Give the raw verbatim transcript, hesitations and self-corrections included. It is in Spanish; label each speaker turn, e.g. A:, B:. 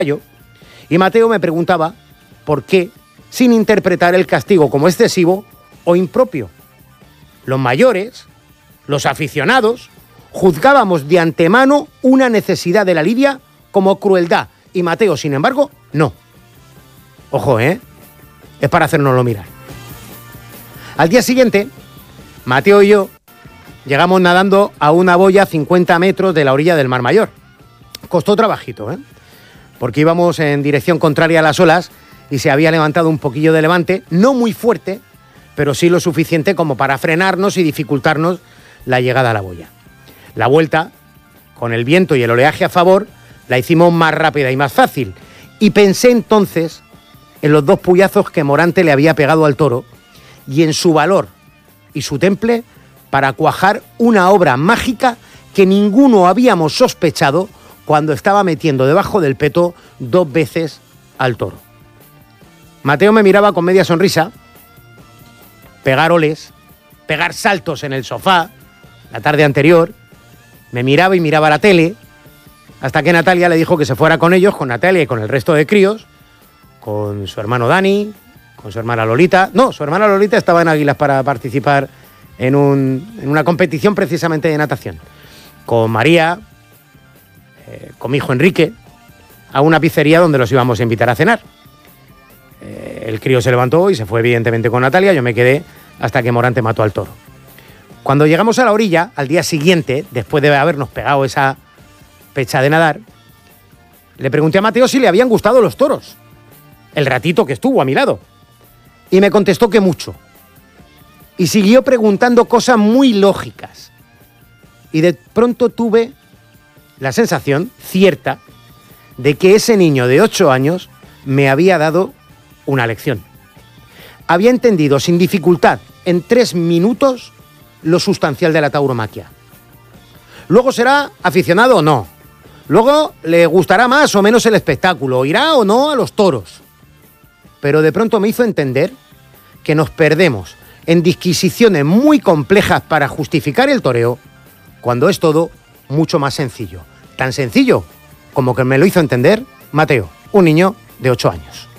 A: y Mateo me preguntaba por qué, sin interpretar el castigo como excesivo o impropio. Los mayores, los aficionados, juzgábamos de antemano una necesidad de la lidia como crueldad, y Mateo, sin embargo, no. Ojo, ¿eh? Es para hacérnoslo mirar. Al día siguiente, Mateo y yo llegamos nadando a una boya a cincuenta metros de la orilla del Mar Mayor. Costó trabajito, ¿eh? Porque íbamos en dirección contraria a las olas y se había levantado un poquillo de levante, no muy fuerte, pero sí lo suficiente como para frenarnos y dificultarnos la llegada a la boya. La vuelta, con el viento y el oleaje a favor, la hicimos más rápida y más fácil. Y pensé entonces en los dos puyazos que Morante le había pegado al toro y en su valor y su temple para cuajar una obra mágica que ninguno habíamos sospechado cuando estaba metiendo debajo del peto dos veces al toro. Mateo me miraba con media sonrisa, pegar oles, pegar saltos en el sofá la tarde anterior, me miraba y miraba la tele, hasta que Natalia le dijo que se fuera con ellos, con Natalia y con el resto de críos, con su hermano Dani, con su hermana Lolita. No, su hermana Lolita estaba en Águilas para participar en, un, en una competición precisamente de natación. Con María, eh, con mi hijo Enrique, a una pizzería donde los íbamos a invitar a cenar. Eh, el crío se levantó y se fue evidentemente con Natalia, yo me quedé hasta que Morante mató al toro. Cuando llegamos a la orilla, al día siguiente, después de habernos pegado esa pecha de nadar, le pregunté a Mateo si le habían gustado los toros, el ratito que estuvo a mi lado, y me contestó que mucho. Y siguió preguntando cosas muy lógicas. Y de pronto tuve la sensación cierta de que ese niño de ocho años me había dado una lección. Había entendido sin dificultad, en tres minutos, lo sustancial de la tauromaquia. Luego será aficionado o no. Luego le gustará más o menos el espectáculo, irá o no a los toros. Pero de pronto me hizo entender que nos perdemos en disquisiciones muy complejas para justificar el toreo, cuando es todo mucho más sencillo. Tan sencillo como que me lo hizo entender Mateo, un niño de ocho años.